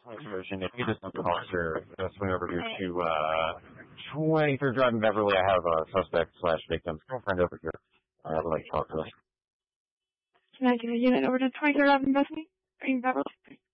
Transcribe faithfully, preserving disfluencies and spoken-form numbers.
version. If you get this number, officer, uh, swing over here to uh, twenty-third Drive in Beverly. I have a suspect slash victim's girlfriend over here. Uh, I would like to talk to us. Can I get a unit over to twenty-third Avenue, Beverly? Beverly?